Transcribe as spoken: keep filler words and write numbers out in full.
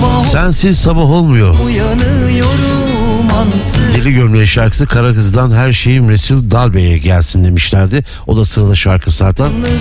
Sensiz sabah olmuyor. Deli Gömleği şarkısı Kara Kız'dan Her Şeyim Resul Dalbey'e gelsin demişlerdi. O da sırada şarkı zaten.